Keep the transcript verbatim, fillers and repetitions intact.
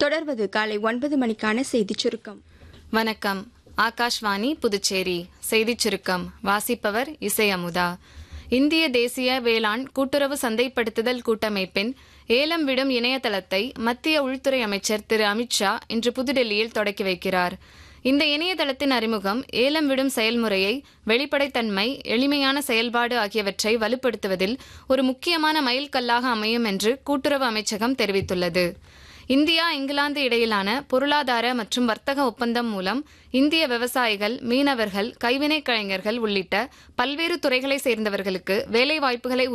தொடர்வது காலை ஒன்பது மணிக்கான செய்திச் சுருக்கம். வணக்கம். ஆகாஷ்வாணி புதுச்சேரி செய்திச் சுருக்கம் வாசிப்பவர் இசை அமுதா. இந்திய தேசிய வேளாண் கூட்டுறவு சந்தைப்படுத்துதல் கூட்டமைப்பின் ஏலம் விடும் இணையதளத்தை மத்திய உள்துறை அமைச்சர் திரு அமித்ஷா இன்று புதுடெல்லியில் தொடக்கி வைக்கிறார். இந்த இணையதளத்தின் அறிமுகம் ஏலம் விடும் செயல்முறையை வெளிப்படைத்தன்மை, எளிமையான செயல்பாடு ஆகியவற்றை வலுப்படுத்துவதில் ஒரு முக்கியமான மைல்கல்லாக அமையும் என்று கூட்டுறவு அமைச்சகம் தெரிவித்துள்ளது. இந்தியா இங்கிலாந்து இடையிலான பொருளாதார மற்றும் வர்த்தக ஒப்பந்தம் மூலம் இந்திய விவசாயிகள், மீனவர்கள், கைவினைக் கலைஞர்கள் உள்ளிட்ட பல்வேறு துறைகளை சேர்ந்தவர்களுக்கு வேலைவாய்ப்புகளை